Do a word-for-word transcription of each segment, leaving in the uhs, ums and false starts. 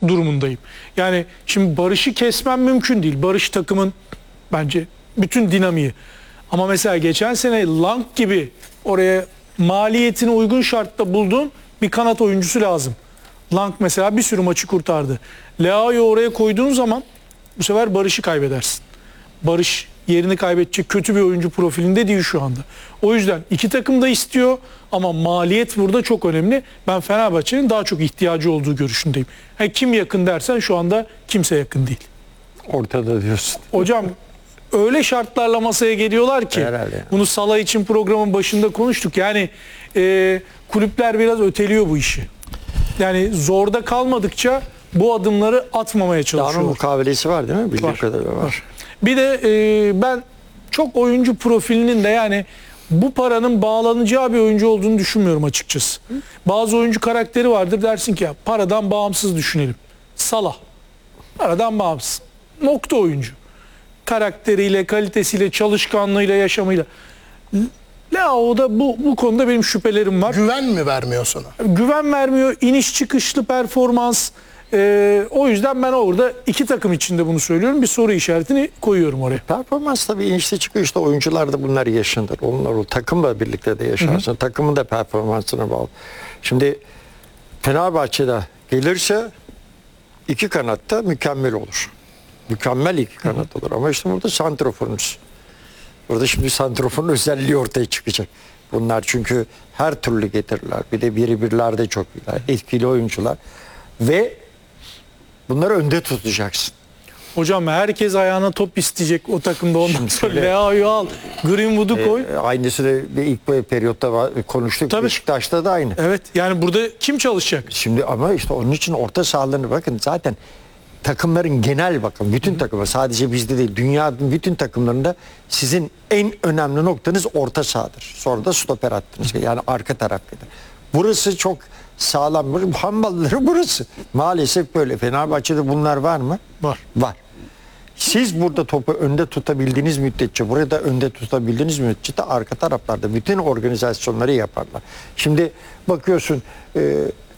durumundayım. Yani şimdi Barış'ı kesmem mümkün değil. Barış takımın bence bütün dinamiği. Ama mesela geçen sene Lang gibi oraya maliyetine uygun şartta bulduğun bir kanat oyuncusu lazım. Lang mesela bir sürü maçı kurtardı. Leao'yu oraya koyduğun zaman bu sefer Barış'ı kaybedersin. Barış yerini kaybedecek kötü bir oyuncu profilinde değil şu anda. O yüzden iki takım da istiyor ama maliyet burada çok önemli. Ben Fenerbahçe'nin daha çok ihtiyacı olduğu görüşündeyim. Ha, kim yakın dersen şu anda kimse yakın değil. Ortada diyorsun. Hocam öyle şartlarla masaya geliyorlar ki Herhalde yani. bunu Salah için programın başında konuştuk. Yani e, kulüpler biraz öteliyor bu işi. Yani zorda kalmadıkça bu adımları atmamaya Daha çalışıyorlar. mukavelesi var değil mi? Bildiğim Var, kadarıyla var. var. Bir de e, ben çok oyuncu profilinin de yani bu paranın bağlanacağı bir oyuncu olduğunu düşünmüyorum açıkçası. Bazı oyuncu karakteri vardır, dersin ki ya paradan bağımsız düşünelim. Salah. Paradan bağımsız. Nokta oyuncu. Karakteriyle, kalitesiyle, çalışkanlığıyla, yaşamıyla. Leao'da bu, bu konuda benim şüphelerim var. Güven mi vermiyor sana? Güven vermiyor, iniş çıkışlı performans. Ee, o yüzden ben orada iki takım içinde bunu söylüyorum. Bir soru işaretini koyuyorum oraya. Performans tabii inişli çıkışta oyuncular da bunlar yaşanır. Onlar o takımla birlikte de yaşarsın. Hı hı. Takımın da performansına bağlı. Şimdi Fenerbahçe'de gelirse iki kanatta mükemmel olur. Mükemmel iki kanat olur. Ama işte burada santroforunuz. Burada şimdi santroforun özelliği ortaya çıkacak. Bunlar çünkü her türlü getirirler. Bir de biri birlerde çok iyiler. Etkili oyuncular. Ve bunları önde tutacaksın. Hocam herkes ayağına top isteyecek o takımda, ondan Şimdi sonra şöyle, Leao'yu al, Greenwood'u koy. E, aynısını bir ilk periyotta var, konuştuk. Tabii. Beşiktaş'ta da aynı. Evet, yani burada kim çalışacak? Şimdi ama işte onun için orta sahalarını bakın zaten takımların genel bakın bütün takımı sadece bizde değil dünyanın bütün takımlarında sizin en önemli noktanız orta sahadır. Sonra da stoper hattınız yani arka taraftadır. Burası çok sağlam. Hambalları burası. Maalesef böyle. Fenerbahçe'de bunlar var mı? Var. Var. Siz burada topu önde tutabildiğiniz müddetçe, burada önde tutabildiğiniz müddetçe de arka taraflarda bütün organizasyonları yaparlar. Şimdi bakıyorsun e,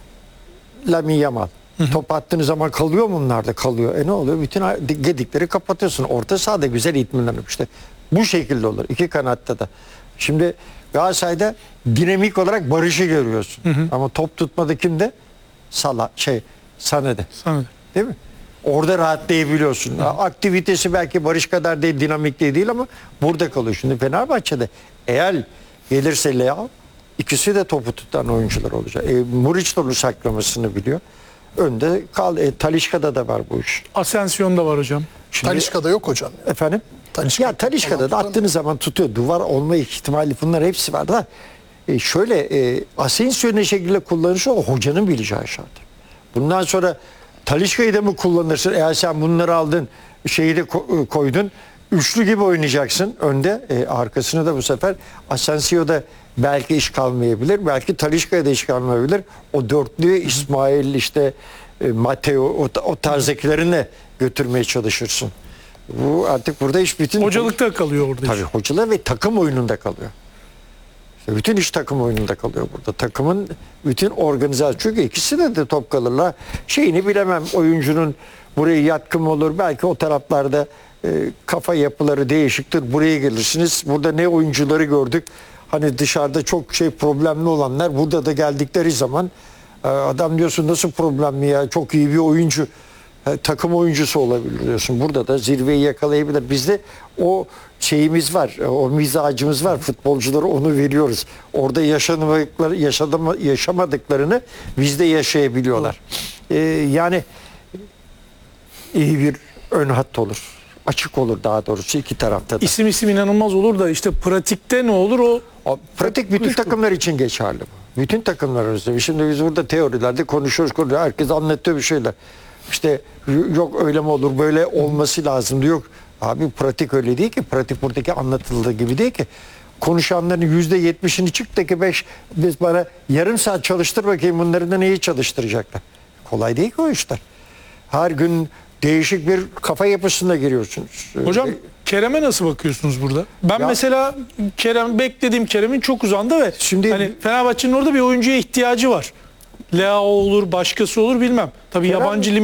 Lamine Yamal top attığınız zaman kalıyor mu bunlar da? Kalıyor. E ne oluyor? Bütün gedikleri kapatıyorsun. Orta sahada güzel itminlenip işte bu şekilde olur. İki kanatta da. Şimdi Galatasaray'da dinamik olarak Barış'ı görüyorsun. Hı hı. Ama top tutmadı kimde? Salah, şey, Sané'de. Sané'de. Değil mi? Orada rahatlayabiliyorsun. Hı. Aktivitesi belki Barış kadar değil, dinamik değil ama burada kalıyor. Şimdi Fenerbahçe'de eğer gelirse Leao, ikisi de topu tutan oyuncular olacak. E, Muriç de onu saklamasını biliyor. Önde kal. E, Talisca'da da var bu iş. Asensio'nda var hocam. Şimdi, Talisca'da yok hocam. Ya. Efendim? Talisca, ya Talisca'da da attığınız zaman tutuyor. Duvar olma ihtimali bunlar hepsi var da. E, şöyle e, Asensio ne şekilde kullanırsa o hocanın bileceği şart. Bundan sonra Talisca'yı da mı kullanırsın? Eğer sen bunları aldın, şeyi de ko- koydun. Üçlü gibi oynayacaksın önde. E, arkasını da bu sefer Asensio'da belki iş kalmayabilir. Belki Talisca'ya da iş kalmayabilir. O dörtlüyü İsmail işte e, Mateo o, o tarzdakilerine götürmeye çalışırsın. Bu artık burada iş bütün... Hocalıkta kalıyor orada. Tabii hocalar ve takım oyununda kalıyor. İşte bütün iş takım oyununda kalıyor burada. Takımın bütün organizasyon. Çünkü ikisinde de top kalırlar. Şeyini bilemem. Oyuncunun buraya yatkın olur. Belki o taraflarda e, kafa yapıları değişiktir. Buraya gelirsiniz. Burada ne oyuncuları gördük. Hani dışarıda çok şey problemli olanlar burada da geldikleri zaman e, adam diyorsun nasıl problemli ya, çok iyi bir oyuncu. Takım oyuncusu olabilir diyorsun. Burada da zirveyi yakalayabilir. Bizde o şeyimiz var. O mizacımız var. Futbolculara onu veriyoruz. Orada yaşamadıkları, yaşadama, yaşamadıklarını bizde yaşayabiliyorlar. Ee, yani iyi bir ön hat olur. Açık olur daha doğrusu iki tarafta da. İsim isim inanılmaz olur da işte pratikte ne olur o? O, pratik bütün takımlar için geçerli bu. Bütün takımlar arasında. Şimdi biz burada teorilerde konuşuyoruz. konuşuyoruz. Herkes anlatıyor bir şeyler. İşte yok öyle mi olur, böyle olması lazım diyor. Abi pratik öyle değil ki. Pratik buradaki anlatıldığı gibi değil ki. Konuşanların yüzde yetmişini çıktaki beş biz bana yarım saat çalıştır bakayım bunları da neyi çalıştıracaklar. Kolay değil ki o işler. Her gün değişik bir kafa yapısına giriyorsunuz. Hocam Kerem'e nasıl bakıyorsunuz burada? Ben Ya, mesela Kerem beklediğim Kerem'in çok uzandı ve şimdi hani Fenerbahçe'nin orada bir oyuncuya ihtiyacı var. Leao olur, başkası olur bilmem. Tabii Kerem, yabancı